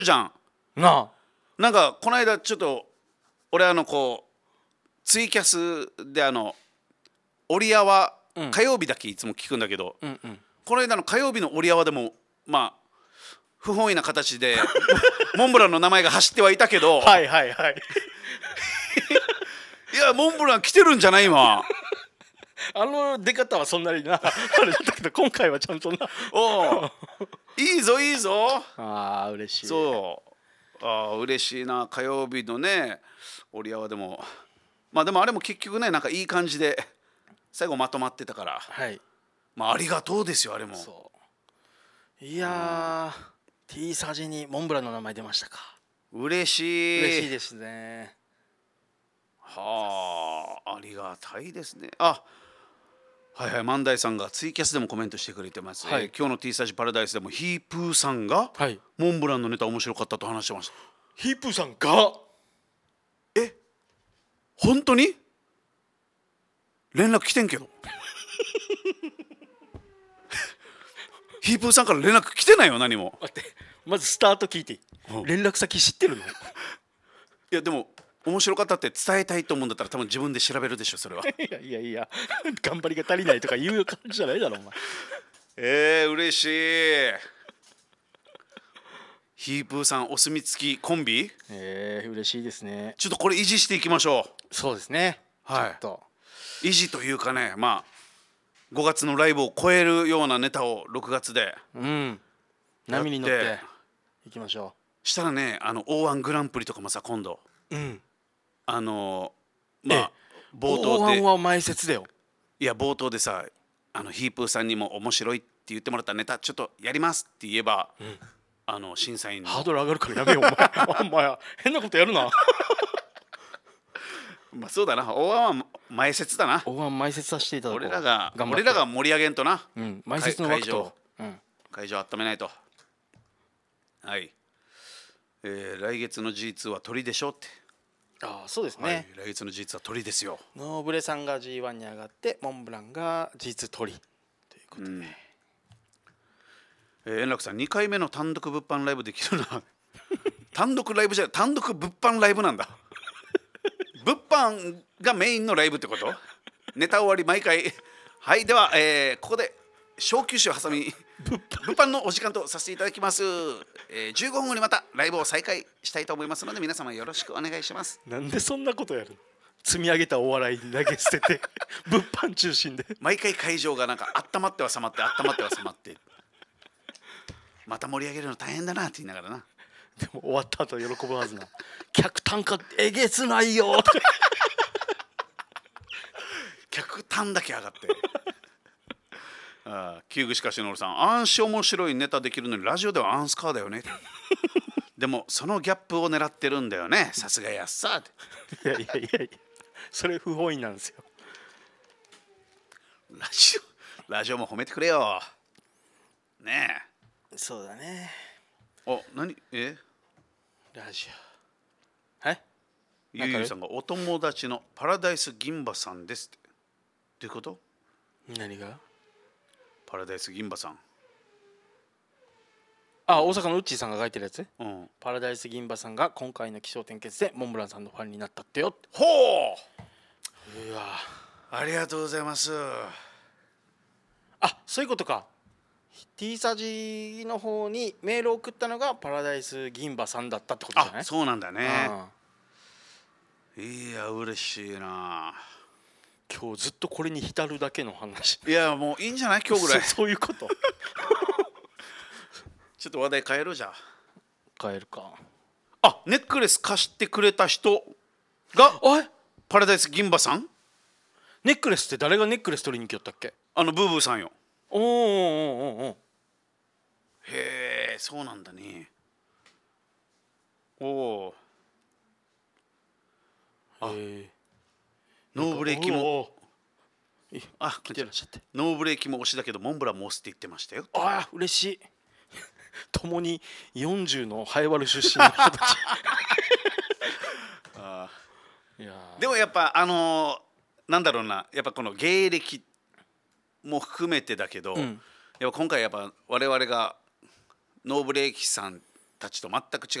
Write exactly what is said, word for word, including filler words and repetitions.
じゃんなあ。 なんかこの間ちょっと俺あのこうツイキャスであのオリアワ、うん、火曜日だけいつも聞くんだけど、うんうん、この間の火曜日のオリアワでもまあ不本意な形でモンブランの名前が走ってはいたけどはいはいはいいやモンブラン来てるんじゃない今あの出方はそんなになあれだったけど今回はちゃんとなおいいぞいいぞあー嬉しいそうあ嬉しいな火曜日のねオリアワでもまあでもあれも結局ねなんかいい感じで最後まとまってたから、はい、まあありがとうですよあれもそういやー T サジにモンブランの名前出ましたか嬉しい嬉しいですねはあありがたいですねあはいはい万代さんがツイキャスでもコメントしてくれてます、はいえー、今日の T サジパラダイスでもヒープーさんが、はい、モンブランのネタ面白かったと話してましたヒープーさんがえ本当に連絡来てんけどヒープーさんから連絡来てないよ何も待ってまずスタート聞いていい、うん、連絡先知ってるのいやでも面白かったって伝えたいと思うんだったら多分自分で調べるでしょそれはいやいやいや頑張りが足りないとかいう感じじゃないだろお前えー嬉しいヒープーさんお墨付きコンビえー嬉しいですねちょっとこれ維持していきましょうそうですねはいちょっと維持というかねまあごがつのライブを超えるようなネタをろくがつでうん波に乗っていきましょうしたらねあの オーワン グランプリとかもさ今度うんあのまあ冒頭で オーワンは前説だよいや冒頭でさあのヒープーさんにも面白いって言ってもらったネタちょっとやりますって言えば、うん、あの審査員のハードル上がるからやめようお前お前変なことやるなまあそうだな オーワン は前説だなオーワン 前説させていただこう俺らが俺らが盛り上げんとな、 うん、前説の枠と会場、うん、会場温めないとはい、えー、来月の ジーツー は鳥でしょってああそうですね、はい、 来月の ジーツー は鳥ですよノーブレさんが ジーワン に上がってモンブランが ジーツー 鳥ということで、うんえー、円楽さんにかいめの単独物販ライブできるな単独ライブじゃない単独物販ライブなんだ物販がメインのライブってことネタ終わり毎回はいでは、えー、ここで小休止を挟み物販のお時間とさせていただきます、えー、じゅうごふんごにまたライブを再開したいと思いますので皆様よろしくお願いします。 なんでそんなことやるの積み上げたお笑い投げ捨てて物販中心で毎回会場がなんか温まっては冷まって温まっては冷まってまた盛り上げるの大変だなって言いながらなでも終わった後喜ぶはずな客単価えげつないよ客単だけ上がってああ旧具しかしのるさん暗視面白いネタできるのにラジオではアンスカーだよねでもそのギャップを狙ってるんだよねさすがやっさいやいやいやいやそれ不本意なんですよラジオラジオも褒めてくれよねえそうだねあ何えラジオはいゆうゆうさんがお友達のパラダイス銀馬さんですってどういうこと何がパラダイス銀馬さんあ大阪のウッチーさんが書いてるやつ、うん、パラダイス銀馬さんが今回の起承転結でモンブランさんのファンになったってよほううわありがとうございますあそういうことかT サジの方にメールを送ったのがパラダイス銀馬さんだったってことじゃない？ あそうなんだねいや嬉しいな今日ずっとこれに浸るだけの話いやもういいんじゃない今日ぐらいそ, そういうことちょっと話題変えるじゃん変えるかあネックレス貸してくれた人がパラダイス銀馬さんネックレスって誰がネックレス取りに来よったっけあのブーブーさんよおーおーおーおーへえそうなんだねおおあノーブレーキもあ来てらっしゃってノーブレーキも推しだけどモンブランも推すって言ってましたよああ嬉しい共によんじゅうのハエワル出身の人たちあいやでもやっぱあのー、なんだろうなやっぱこの芸歴も含めてだけど、うん、やっぱ今回やっぱ我々がノーブレーキさんたちと全く違